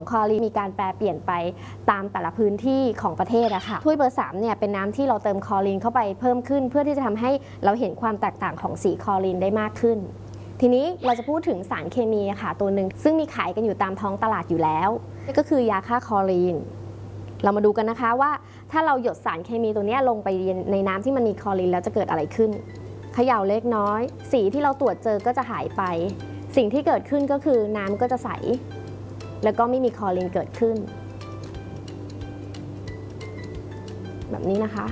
คลอรีนมีการแปรเปลี่ยนไปตามแต่ละพื้นที่ของประเทศอะค่ะถ้วยเบอร์3เนี่ยเป็นน้ำที่เราเติมคลอรีนเข้าไปเพิ่มขึ้นเพื่อที่จะทำให้เราเห็นความแตกต่างของสีคลอรีนได้มากขึ้นทีนี้เราจะพูดถึงสารเคมีค่ะตัวหนึ่งซึ่งมีขายกันอยู่ตามท้องตลาดอยู่แล้วก็คือยาฆ่าคลอรีนเรามาดูกันนะคะว่าถ้าเราหยดสารเคมีตัวนี้ลงไปในน้ำที่มันมีคลอรีนแล้วจะเกิดอะไรขึ้นเขย่าเล็กน้อยสีที่เราตรวจเจอก็จะหายไปสิ่งที่เกิดขึ้นก็คือน้ำก็จะใสแล้วก็ไม่มีคลอรีนเกิดขึ้นแบบนี้นะคะ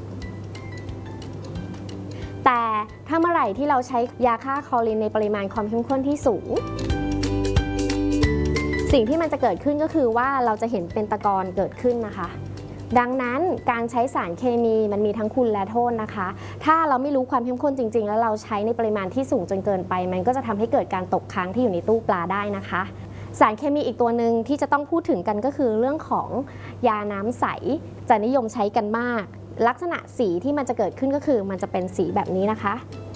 แต่ถ้าเมื่อไหร่ที่เราใช้ยาฆ่าคลอรีนในปริมาณความเข้มข้นที่สูงสิ่งที่มันจะเกิดขึ้นก็คือว่าเราจะเห็นเป็นตะกอนเกิดขึ้นนะคะดังนั้นการใช้สารเคมีมันมีทั้งคุณและโทษนะคะถ้าเราไม่รู้ความเข้มข้นจริงๆแล้วเราใช้ในปริมาณที่สูงจนเกินไปมันก็จะทำให้เกิดการตกค้างที่อยู่ในตู้ปลาได้นะคะสารเคมีอีกตัวหนึ่งที่จะต้องพูดถึงกันก็คือเรื่องของยาน้ำใสจะนิยมใช้กันมากลักษณะสีที่มันจะเกิดขึ้นก็คือมันจะเป็นสีแบบนี้นะคะ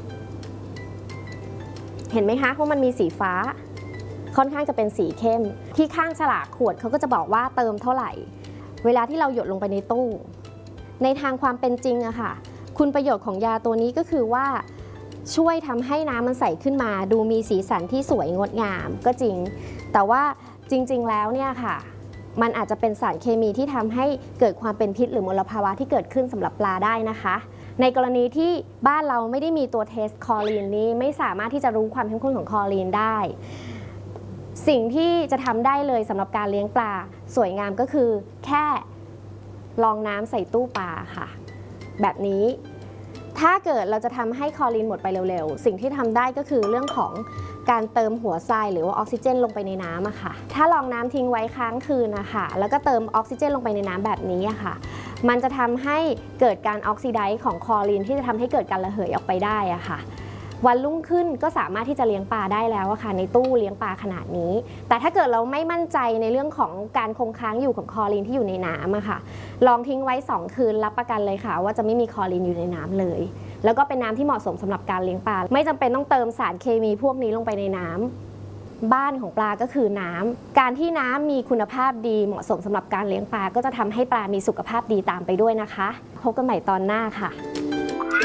เห็นไหมคะว่ามันมีสีฟ้าค่อนข้างจะเป็นสีเข้มที่ข้างฉลากขวดเขาก็จะบอกว่าเติมเท่าไหร่เวลาที่เราหยดลงไปในตู้ในทางความเป็นจริงอะค่ะคุณประโยชน์ของยาตัวนี้ก็คือว่าช่วยทำให้น้ำมันใสขึ้นมาดูมีสีสันที่สวยงดงามก็จริงแต่ว่าจริงๆแล้วเนี่ยค่ะมันอาจจะเป็นสารเคมีที่ทำให้เกิดความเป็นพิษหรือมลภาวะที่เกิดขึ้นสำหรับปลาได้นะคะในกรณีที่บ้านเราไม่ได้มีตัวเทสคลอรีนนี้ไม่สามารถที่จะรู้ความเข้มข้นของคลอรีนได้สิ่งที่จะทำได้เลยสำหรับการเลี้ยงปลาสวยงามก็คือแค่ลองน้ำใส่ตู้ปลาค่ะแบบนี้ถ้าเกิดเราจะทำให้คลอรีนหมดไปเร็วๆสิ่งที่ทำได้ก็คือเรื่องของการเติมหัวทรายหรือว่าออกซิเจนลงไปในน้ำอะค่ะถ้าลองน้ำทิ้งไว้ค้างคืนนะคะแล้วก็เติมออกซิเจนลงไปในน้ำแบบนี้อะค่ะมันจะทำให้เกิดการออกซิไดซ์ของคลอรีนที่จะทำให้เกิดการระเหยออกไปได้อะค่ะวันรุ่งขึ้นก็สามารถที่จะเลี้ยงปลาได้แล้วอะค่ะในตู้เลี้ยงปลาขนาดนี้แต่ถ้าเกิดเราไม่มั่นใจในเรื่องของการคงค้างอยู่ของคลอรีนที่อยู่ในน้ำอะค่ะลองทิ้งไว้2 คืนรับประกันเลยค่ะว่าจะไม่มีคลอรีนอยู่ในน้ำเลยแล้วก็เป็นน้ำที่เหมาะสมสำหรับการเลี้ยงปลาไม่จำเป็นต้องเติมสารเคมีพวกนี้ลงไปในน้ำบ้านของปลาก็คือน้ำการที่น้ำมีคุณภาพดีเหมาะสมสำหรับการเลี้ยงปลาก็จะทำให้ปลามีสุขภาพดีตามไปด้วยนะคะพบกันใหม่ตอนหน้าค่ะ